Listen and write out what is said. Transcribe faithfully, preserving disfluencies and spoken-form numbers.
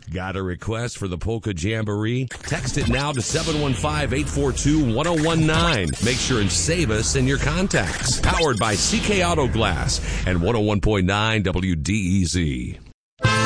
Got a request for the Polka Jamboree? Text it now to seven one five, eight four two, one zero one nine. Make sure and save us in your contacts. Powered by C K Auto Glass and one oh one point nine W D E Z.